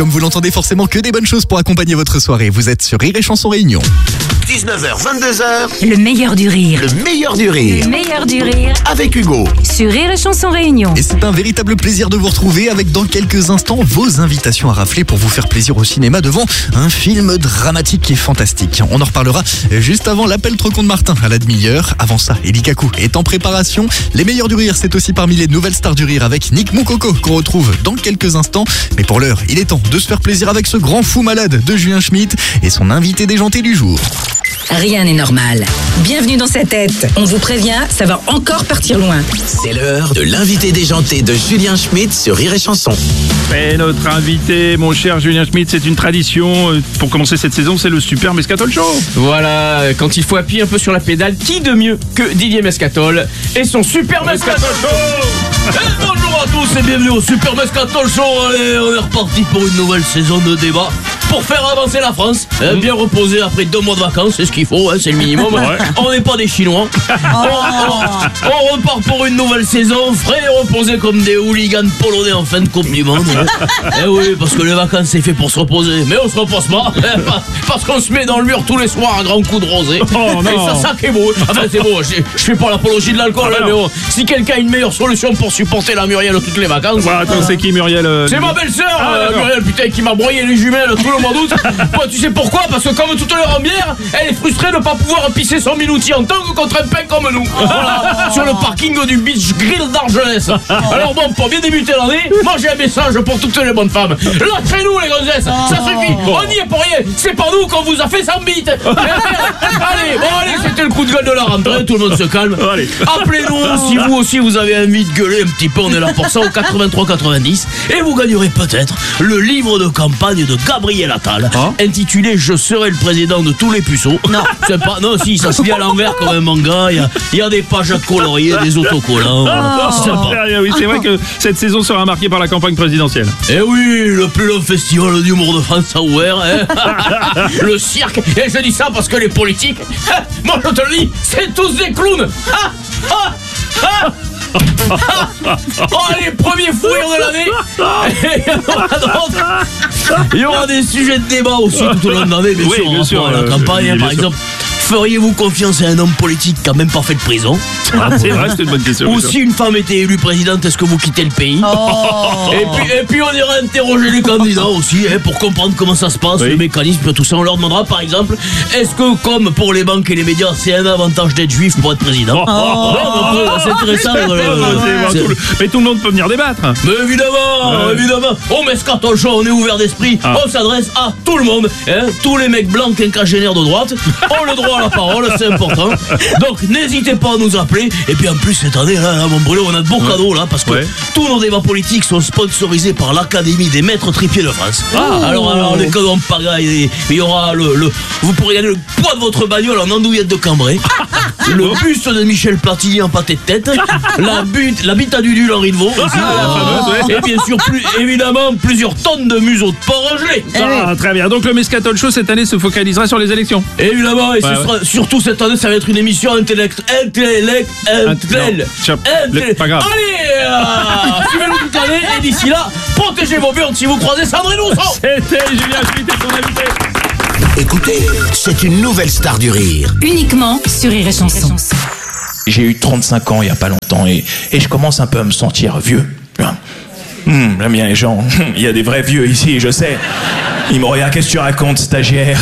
Comme vous l'entendez, forcément que des bonnes choses pour accompagner votre soirée. Vous êtes sur Rire et Chanson Réunion. 19h, 22h. Le meilleur du rire. Le meilleur du rire. Le meilleur du rire. Avec Hugo. Sur Rire et Chanson Réunion. Et c'est un véritable plaisir de vous retrouver avec dans quelques instants vos invitations à rafler pour vous faire plaisir au cinéma devant un film dramatique et fantastique. On en reparlera juste avant l'appel trop con de Martin à la demi-heure. Avant ça, Eli Kaku est en préparation. Les meilleurs du rire, c'est aussi parmi les nouvelles stars du rire avec Nick Moukoko qu'on retrouve dans quelques instants. Mais pour l'heure, il est temps de se faire plaisir avec ce grand fou malade de Julien Schmitt et son invité déjanté du jour. Rien n'est normal. Bienvenue dans sa tête. On vous prévient, ça va encore partir loin. C'est l'heure de l'invité déjanté de Julien Schmitt sur Rire et Chanson. Et notre invité, mon cher Julien Schmitt, c'est une tradition. Pour commencer cette saison, c'est le Super Mescatol Show. Voilà, quand il faut appuyer un peu sur la pédale, qui de mieux que Didier Mescatol et son Super Mescatol Show. Et bonjour à tous et bienvenue au Super Mescatol Show. Allez, on est reparti pour une nouvelle saison de débat pour faire avancer la France. Bien reposer après 2 mois de vacances, c'est ce qu'il faut, c'est le minimum. Ouais. On n'est pas des Chinois. On repart pour une nouvelle saison, frais et reposés comme des hooligans polonais en fin de Coupe du Monde. Eh oui, parce que les vacances c'est fait pour se reposer, mais on se repose pas, parce qu'on se met dans le mur tous les soirs à grands coups de rosé. Oh, non. Et ça qui est beau. Enfin c'est beau, je fais pas l'apologie de l'alcool, mais bon, si quelqu'un a une meilleure solution pour supporter la Muriel toutes les vacances. Voilà, attends, c'est qui Muriel C'est ma belle-sœur, d'accord. Muriel, putain, qui m'a broyé les jumelles tout le mois d'août. Bon, tu sais pourquoi? Parce que comme toutes les rambières, elle est frustrée de ne pas pouvoir pisser son minouti en tangue contre un pain comme nous. Voilà, sur le parking du Beach Grill d'Argelès. Alors bon, pour bien débuter l'année, moi j'ai un message pour toutes les bonnes femmes. Lâchez-nous les gonzesses, ça suffit, on n'y est pour rien. C'est pas nous qu'on vous a fait 100 bites. Allez, c'était le coup de gueule de la rentrée, tout le monde se calme. Allez. Appelez-nous si vous aussi vous avez envie de gueuler un petit peu, on est là pour ça au 83 90 et vous gagnerez peut-être le livre de campagne de Gabriel Attal intitulé Je serai le président de tous les puceaux. Non, c'est pas, non, si, ça se lit à l'envers comme un manga, il y a des pages à colorier, des autocollants. C'est sympa. Oui, c'est vrai que cette saison sera marquée par la campagne présidentielle. Eh oui, le plus long festival d'humour de France a ouvert, hein. Le cirque, et je dis ça parce que les politiques, moi je te le dis, c'est tous des clowns. Les premiers fous rires de l'année. Et il y en aura d'autres. Il y aura des sujets de débat aussi tout au long de l'année, bien sûr, à la campagne, bien par sûr. exemple. Feriez-vous confiance à un homme politique qui n'a même pas fait de prison? C'est vrai, c'est une bonne question. Ou si une femme était élue présidente, est-ce que vous quittez le pays? Et puis on ira interroger les candidats aussi, pour comprendre comment ça se passe, le mécanisme, tout ça. On leur demandera par exemple, est-ce que comme pour les banques et les médias, c'est un avantage d'être juif pour être président? C'est intéressant. Mais tout le monde peut venir débattre. Mais évidemment. Au Mescatol Show, on est ouvert d'esprit. On s'adresse à tout le monde, tous les mecs blancs quinquagénaires de droite ont le droit à la parole, c'est important. Donc n'hésitez pas à nous appeler. Et puis en plus cette année, là, mon brûlot, on a de beaux cadeaux là, parce que tous nos débats politiques sont sponsorisés par l'Académie des maîtres tripiers de France. Alors les cadeaux en pagaille, il y aura vous pourrez gagner le poids de votre bagnole en andouillette de Cambrai, le buste de Michel Platini en pâté de tête, la bite à Dudul en Ridevaux aussi, et bien sûr évidemment plusieurs tonnes de museaux de porc gelé. Très bien. Donc le Mescatol Show cette année se focalisera sur les élections. Évidemment, et ce sera surtout cette année, ça va être une émission intellectuelle. Pas grave. Allez, suivez-nous toute l'année, et d'ici là, protégez vos burnes si vous croisez Sandrine Rousseau. C'était Julien Schmitt et son invité. Écoutez, c'est une nouvelle star du rire. Uniquement sur Rire et Chanson. J'ai eu 35 ans il y a pas longtemps et je commence un peu à me sentir vieux. J'aime bien les gens. Il y a des vrais vieux ici, je sais. Ils me regardent, qu'est-ce que tu racontes, stagiaire?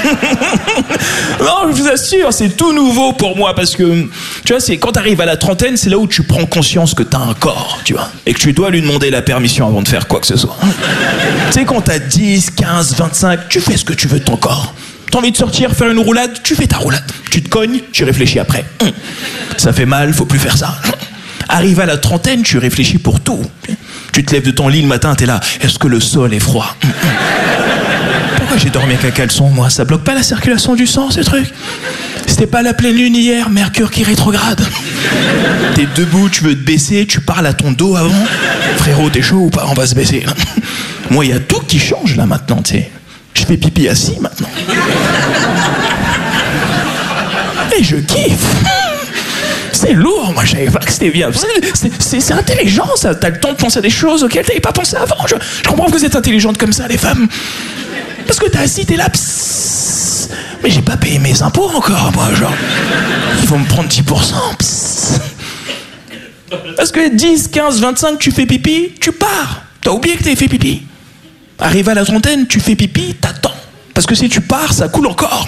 Non, je vous assure, c'est tout nouveau pour moi parce que, tu vois, c'est quand t'arrives à la trentaine, c'est là où tu prends conscience que t'as un corps, tu vois, et que tu dois lui demander la permission avant de faire quoi que ce soit. Tu sais, quand t'as 10, 15, 25, tu fais ce que tu veux de ton corps. T'as envie de sortir, faire une roulade, tu fais ta roulade. Tu te cognes, tu réfléchis après. Ça fait mal, faut plus faire ça. Arrive à la trentaine, tu réfléchis pour tout. Tu te lèves de ton lit le matin, t'es là. Est-ce que le sol est froid? Pourquoi j'ai dormi avec un caleçon, moi? Ça bloque pas la circulation du sang, ce truc? C'était pas la pleine lune hier, Mercure qui rétrograde. T'es debout, tu veux te baisser, tu parles à ton dos avant. Frérot, t'es chaud ou pas? On va se baisser. Moi, il y a tout qui change là maintenant, tu sais. Je fais pipi assis maintenant. Et je kiffe. C'est lourd, moi je savais pas que c'était bien. C'est intelligent ça, t'as le temps de penser à des choses auxquelles t'avais pas pensé avant. Je comprends que vous êtes intelligentes comme ça les femmes. Parce que t'es assis, t'es là, psst. Mais j'ai pas payé mes impôts encore, moi, genre. Ils vont me prendre 10%, psst. Parce que 10, 15, 25, tu fais pipi, tu pars. T'as oublié que t'avais fait pipi. Arrivé à la trentaine, tu fais pipi, t'attends. Parce que si tu pars, ça coule encore.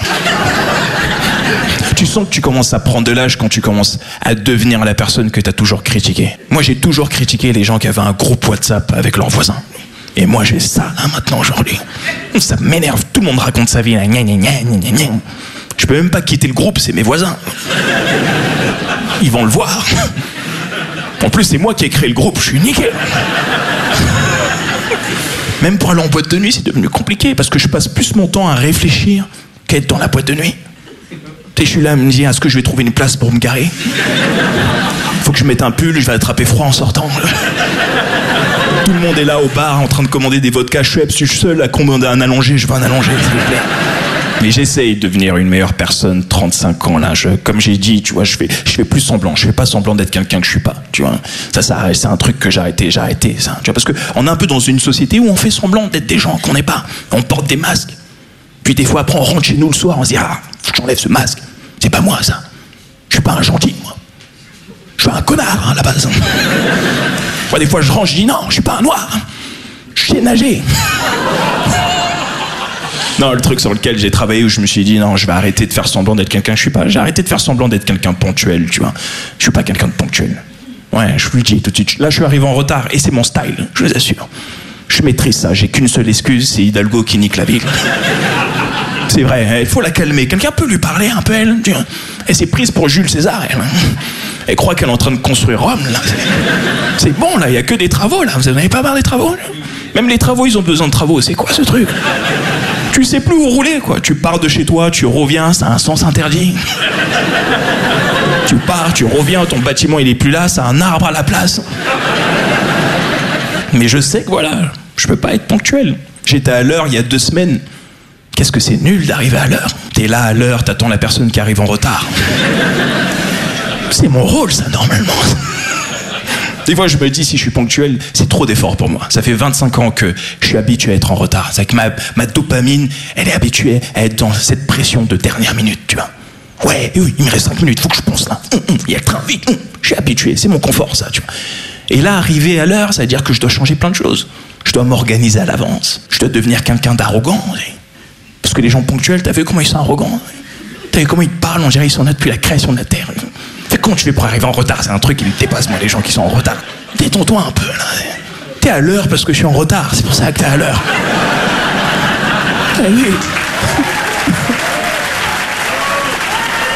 Tu sens que tu commences à prendre de l'âge quand tu commences à devenir la personne que t'as toujours critiquée. Moi, j'ai toujours critiqué les gens qui avaient un groupe WhatsApp avec leurs voisins. Et moi, j'ai ça, là, maintenant, aujourd'hui. Ça m'énerve. Tout le monde raconte sa vie, là. Gna, gna, gna, gna, gna. Je peux même pas quitter le groupe, c'est mes voisins. Ils vont le voir. En plus, c'est moi qui ai créé le groupe, je suis niqué. Même pour aller en boîte de nuit, c'est devenu compliqué, parce que je passe plus mon temps à réfléchir qu'à être dans la boîte de nuit. Tu sais, je suis là à me dire, est-ce que je vais trouver une place pour me garer? Faut que je mette un pull, je vais attraper froid en sortant. Tout le monde est là au bar en train de commander des vodka Schweppes. Je suis seul à commander un allongé. Je veux un allongé, s'il vous plaît. Mais j'essaye de devenir une meilleure personne. 35 ans là. Comme j'ai dit, tu vois, je fais plus semblant. Je fais pas semblant d'être quelqu'un que je suis pas. Tu vois, ça c'est un truc que j'ai arrêté ça. Tu vois, parce que on est un peu dans une société où on fait semblant d'être des gens qu'on n'est pas. On porte des masques. Puis des fois après on rentre chez nous le soir, on se dit faut que j'enlève ce masque. C'est pas moi ça. Je suis pas un gentil moi. Je suis un connard à la base. Moi, des fois, je range, je dis non, je suis pas un noir. Je sais nager. Non, le truc sur lequel j'ai travaillé où je me suis dit non, je vais arrêter de faire semblant d'être quelqu'un que je suis pas. J'ai arrêté de faire semblant d'être quelqu'un de ponctuel, tu vois. Je suis pas quelqu'un de ponctuel. Ouais, je vous le dis tout de suite. Là, je suis arrivé en retard et c'est mon style, je vous assure. Je maîtrise ça. J'ai qu'une seule excuse, c'est Hidalgo qui nique la ville. C'est vrai, il faut la calmer. Quelqu'un peut lui parler un peu, elle. Elle s'est prise pour Jules César, elle. Elle croit qu'elle est en train de construire Rome, là. C'est bon, là, il n'y a que des travaux, là. Vous n'avez pas marre des travaux, là? Même les travaux, ils ont besoin de travaux. C'est quoi, ce truc? Tu sais plus où rouler, quoi. Tu pars de chez toi, tu reviens, ça a un sens interdit. Tu pars, tu reviens, ton bâtiment, il est plus là, ça a un arbre à la place. Mais je sais que, voilà, je peux pas être ponctuel. J'étais à l'heure il y a 2 semaines. Qu'est-ce que c'est nul d'arriver à l'heure. T'es là à l'heure, t'attends la personne qui arrive en retard. C'est mon rôle, ça, normalement. Des fois, je me dis, si je suis ponctuel, c'est trop d'efforts pour moi. Ça fait 25 ans que je suis habitué à être en retard. C'est que ma dopamine, elle est habituée à être dans cette pression de dernière minute, tu vois. Ouais, oui, il me reste 5 minutes, faut que je pense là. Il y a le train, vite. Je suis habitué, c'est mon confort, ça, tu vois. Et là, arriver à l'heure, ça veut dire que je dois changer plein de choses. Je dois m'organiser à l'avance. Je dois devenir quelqu'un d'arrogant. Parce que les gens ponctuels, t'as vu comment ils sont arrogants? T'as vu comment ils parlent? On dirait qu'ils sont là depuis la création de la Terre. Comment tu fais pour arriver en retard? C'est un truc qui me dépasse, moi, les gens qui sont en retard. Détends-toi un peu, là. T'es à l'heure parce que je suis en retard. C'est pour ça que t'es à l'heure. Ah oui.